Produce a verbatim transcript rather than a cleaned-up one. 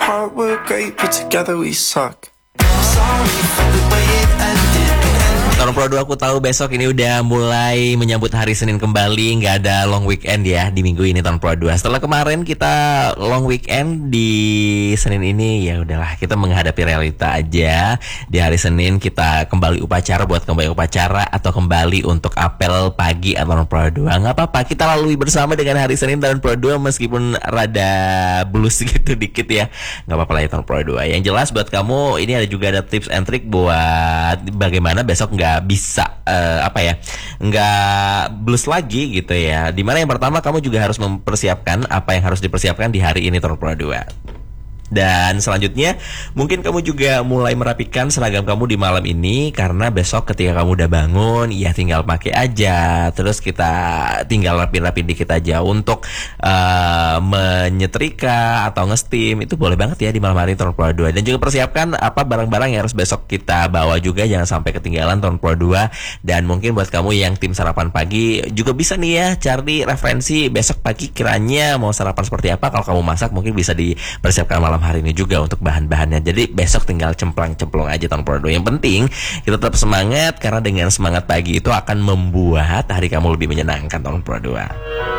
apart we're great, but together we suck. Sorry for the way it ended. Tahun Pro dua, aku tahu besok ini udah mulai menyambut hari Senin kembali, nggak ada long weekend ya di minggu ini Tahun Pro dua. Setelah kemarin kita long weekend di Senin ini, ya udahlah kita menghadapi realita aja. Di hari Senin kita kembali upacara buat kembali upacara atau kembali untuk apel pagi Tahun Pro dua. Nggak apa-apa, kita lalui bersama dengan hari Senin Tahun Pro dua meskipun rada blues gitu dikit ya. Nggak apa-apa lah ya Tahun Pro dua. Yang jelas buat kamu ini ada juga ada tips and trick buat bagaimana besok nggak bisa uh, apa ya nggak blues lagi gitu ya. Dimana yang pertama kamu juga harus mempersiapkan apa yang harus dipersiapkan di hari ini Tahun Pro dua. Dan selanjutnya mungkin kamu juga mulai merapikan seragam kamu di malam ini, karena besok ketika kamu udah bangun ya tinggal pakai aja. Terus kita tinggal rapi-rapi dikit aja untuk uh, menyetrika atau nge-steam. Itu boleh banget ya di malam hari Tahun Pro dua. Dan juga persiapkan apa barang-barang yang harus besok kita bawa juga, jangan sampai ketinggalan Tahun Pro dua. Dan mungkin buat kamu yang tim sarapan pagi juga bisa nih ya cari referensi besok pagi kiranya mau sarapan seperti apa. Kalau kamu masak mungkin bisa dipersiapkan malam hari ini juga untuk bahan-bahannya. Jadi besok tinggal cemplang-cemplung aja Tahun Pro dua. Yang penting kita tetap semangat, karena dengan semangat pagi itu akan membuat hari kamu lebih menyenangkan Tahun Pro dua.